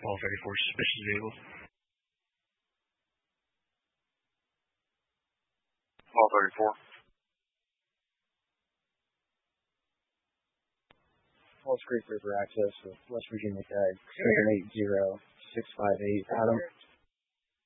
All 34 suspicious vehicles. All 34. Falls Creek River access with West Virginia tag 780658. Adam.